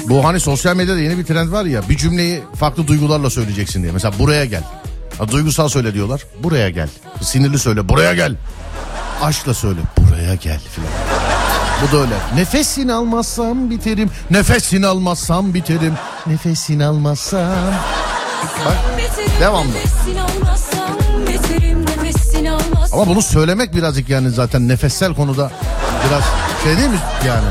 Bu hani sosyal medyada yeni bir trend var ya, bir cümleyi farklı duygularla söyleyeceksin diye. Mesela buraya gel. Duygusal söyle diyorlar. Buraya gel. Sinirli söyle. Buraya gel. Aşkla söyle. Buraya gel filan. Bu da öyle. Nefesini almazsam biterim. Nefesini almazsam biterim. Nefesini almazsam. Bak devamlı. Ama bunu söylemek birazcık yani zaten nefessel konuda biraz şey değil mi yani?